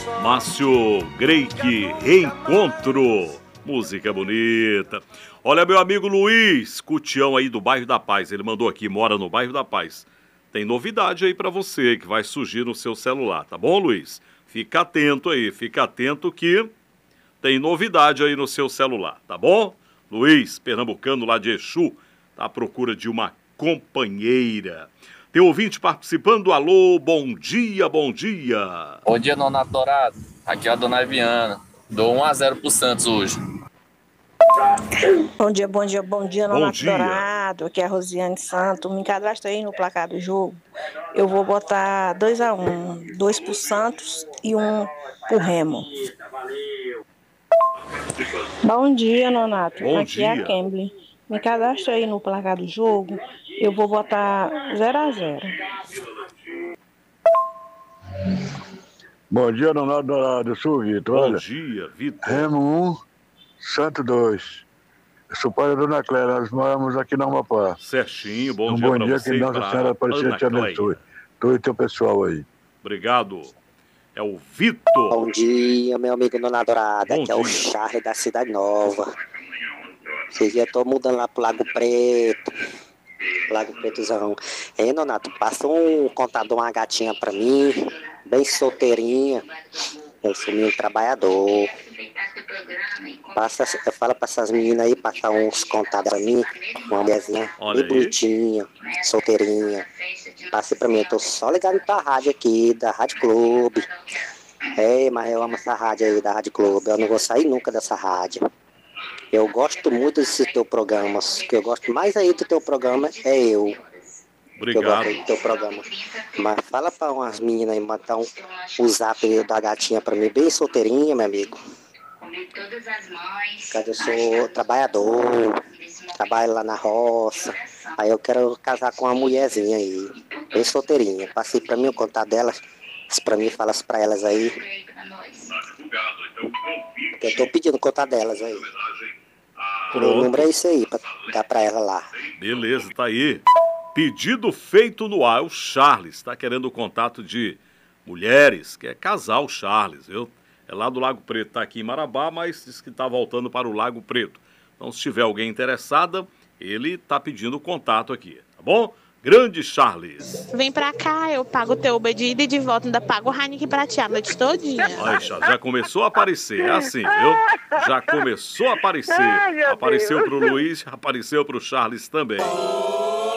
Márcio Greik, Reencontro. Música bonita. Olha, meu amigo Luiz Cutião aí do bairro da Paz. Ele mandou aqui, mora no bairro da Paz. Tem novidade aí pra você que vai surgir no seu celular, tá bom, Luiz? Fica atento aí, fica atento que tem novidade aí no seu celular, tá bom? Luiz, pernambucano lá de Exu, tá à procura de uma companheira. Tem ouvinte participando. Alô, bom dia, bom dia. Bom dia, Nonato Dourado. Aqui é a Dona Eviana. Dou 1-0 pro Santos hoje. Bom dia, bom dia, bom dia, Bom Nonato dia. Dourado. Aqui é a Rosiane Santos. Me cadastra aí no placar do jogo. Eu vou botar 2-1. 2 pro Santos e 1 pro Remo. Bom dia, Nonato. Bom Aqui é a dia. Kemble. Me cadastra aí no placar do jogo. Eu vou botar 0-0. Bom dia, Nonato Dourado. Eu sou o Vitor. Bom Olha, dia, Vitor. Remo 1, Santo 2. Eu sou pai da Dona Cléia, nós moramos aqui na Amapá. Certinho, bom Um dia bom pra dia, você que e Nossa pra Senhora Aparecida Ana te abençoe. Cleia. Tu e teu pessoal aí. Obrigado. É o Vitor. Bom dia, meu amigo Dona Dourada. Bom Aqui é o dia. Charles da Cidade Nova. Esses dias eu tô mudando lá pro Lago Preto. Lago Pretozão. Hein, Nonato? Passa um contador, uma gatinha pra mim. Bem solteirinha. Eu sou menino trabalhador. Fala pra essas meninas aí, passar uns contados pra mim. Uma mulherzinha Olha bem aí. bonitinha, solteirinha. Passe pra mim. Eu tô só ligado pra rádio aqui, da Rádio Clube. É, mas eu amo essa rádio aí, da Rádio Clube. Eu não vou sair nunca dessa rádio. Eu gosto muito desses teus programas. O que eu gosto mais aí do teu programa é eu. Que eu gosto Obrigado. do teu programa. Mas fala pra umas meninas aí, matar o zap da gatinha pra mim, bem solteirinha, meu amigo. Porque eu sou trabalhador, trabalho lá na roça. Aí eu quero casar com uma mulherzinha aí, bem solteirinha. Passei pra mim o contato delas. Pra mim, fala pra elas aí. Eu tô pedindo o contato delas aí. O número é Pronto. esse aí, pra dar pra ela lá. Beleza, tá aí. Pedido feito no ar. O Charles tá querendo o contato de mulheres. Quer casar o Charles, viu? É lá do Lago Preto. Tá aqui em Marabá, mas diz que tá voltando para o Lago Preto. Então, se tiver alguém interessada, ele tá pedindo o contato aqui, tá bom? Grande Charles. Vem pra cá, eu pago o teu Uber de ida e de volta, ainda pago o Heineken prateado a noite todinha. Olha, Charles, já começou a aparecer. É assim, viu? Já começou a aparecer. Apareceu pro Luiz, apareceu pro Charles também.